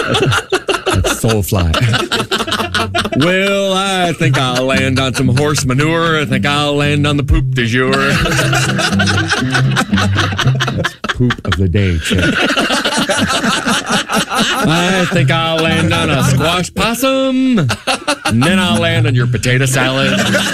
That's Soulfly. Well, I think I'll land on some horse manure. I think I'll land on the poop du jour. Poop of the day, Chick. I think I'll land on a squash possum. And then I'll land on your potato salad.